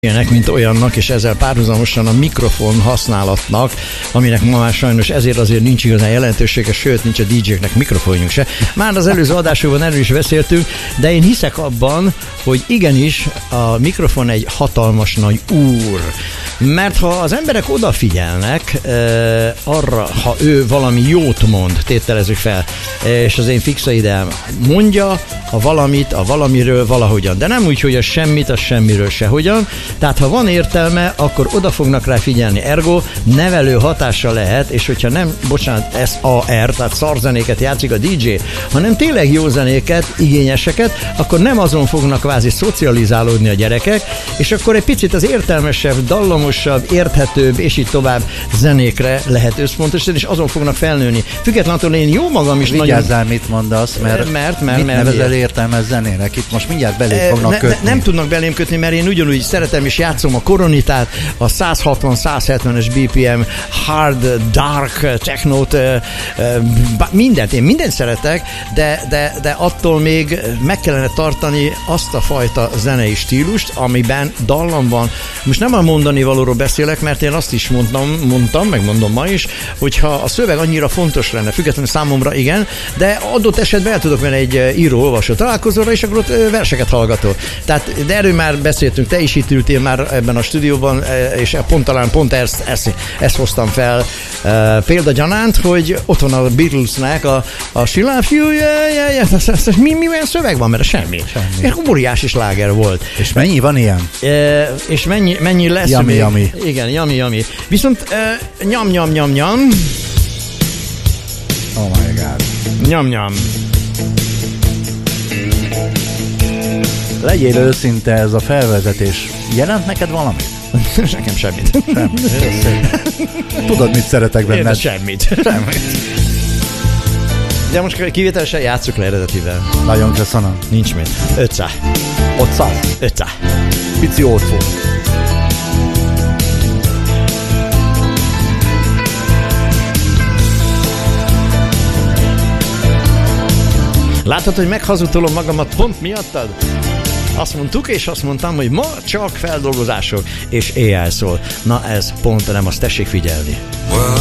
ilyenek, mint olyannak, és ezzel párhuzamosan a mikrofon használatnak, aminek ma már sajnos ezért azért nincs igazán jelentősége, sőt, nincs a DJ-knek mikrofonjunk se. Már az előző adásokban erről is beszéltünk, de én hiszek abban, hogy igenis a mikrofon egy hatalmas nagy úr. Mert ha az emberek odafigyelnek arra, ha ő valami jót mond, tételezzük fel, és az én fixa ideám mondja a valamit, a valamiről valahogyan, de nem úgy, hogy a semmit, a semmiről sehogyan. Tehát ha van értelme, akkor oda fognak rá figyelni. Ergo nevelő hatása lehet, és hogyha nem, bocsánat, SAR, tehát szarzenéket játszik a DJ, hanem tényleg jó zenéket, igényeseket, akkor nem azon fognak kvázi szocializálódni a gyerekek, és akkor egy picit az értelmesebb, dallamosabb, érthetőbb, és így tovább zenékre lehet összpontosítani, és azon fognak felnőni. Függetlenül én jó magam is vigyázzál, mit mondasz, mert mit nevezel értelmes zenének? Itt most mindjárt belé fognak kötni. Nem tudnak belém kötni, mert én ugyanúgy szeretem és játszom a koronitát, a 160-170-es BPM hard, dark, technót, mindent, én mindent szeretek, de attól még meg kellene tartani azt a fajta zenei stílust, amiben dallam van. Most nem a mondani valóról beszélek, mert én azt is mondtam, meg mondom ma is, hogyha a szöveg annyira fontos lenne, függetlenül számomra igen, de adott esetben el tudok menni egy író-olvasó találkozóra, és akkor ott verseket hallgató. Tehát, de erről már beszéltünk, te is itt ültél már ebben a stúdióban, és pont ezt hoztam fel példagyanánt, hogy ott van a Beatlesnek a She Loves You, mi olyan szöveg van, mert semmi. És óriási sláger volt. És mennyi van ilyen? És mennyi lesz yummy, még? Yummy. Igen, yummy. Viszont nyam. Oh my god. Nyam. Legyél őszinte, ez a felvezetés jelent neked valamit? Nekem semmit. Tudod, mit szeretek benned? Én semmit. De most kivételesen játsszuk le eredetivel. Nagyon köszönöm. Nincs mit. 500. 500. Pici ócó. Látod, hogy meghazudtolom magamat pont miattad? Azt mondtuk, és azt mondtam, hogy ma csak feldolgozások, és éjjel szól. Na ez pont nem, azt tessék figyelni.